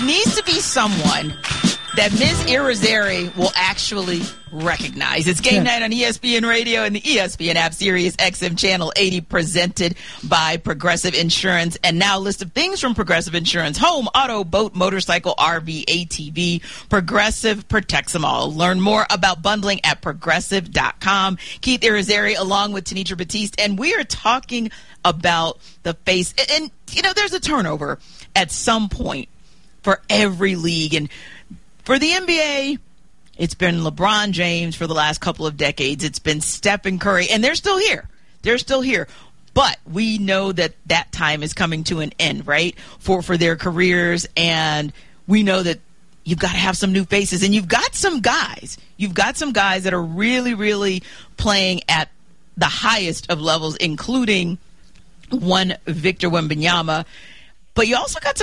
needs to be someone that Ms. Irizarry will actually recognize. It's Game Night on ESPN Radio and the ESPN app, Sirius XM Channel 80, presented by Progressive Insurance. And now a list of things from Progressive Insurance: home, auto, boat, motorcycle, RV, ATV. Progressive protects them all. Learn more about bundling at Progressive.com. Keith Irizarry along with Tenitra Batiste. And we are talking about the face. And, you know, there's a turnover at some point for every league. And for the NBA, it's been LeBron James for the last couple of decades. It's been Stephen Curry, and they're still here. They're still here. But we know that that time is coming to an end, right, for their careers. And we know that you've got to have some new faces. And you've got some guys. You've got some guys that are really, really playing at the highest of levels, including one Victor Wembanyama. But you also got some